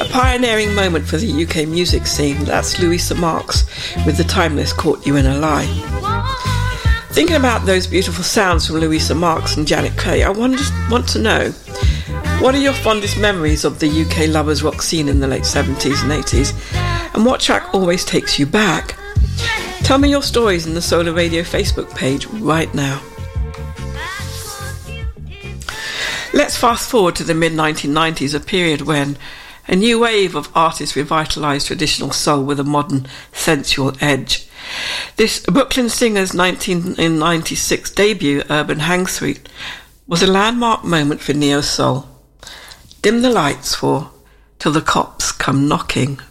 pioneering moment for the UK music scene. That's Louisa Marks with The Timeless Caught You in a Lie. Thinking about those beautiful sounds from Louisa Marks and Janet Kay, I want to know, what are your fondest memories of the UK lovers rock scene in the late 70s and 80s? And what track always takes you back? Tell me your stories in the Solar Radio Facebook page right now. Let's fast forward to the mid-1990s, a period when a new wave of artists revitalised traditional soul with a modern, sensual edge. This Brooklyn singer's 1996 debut, Urban Hang Suite, was a landmark moment for neo-soul. Dim the lights for Till the Cops Come Knocking.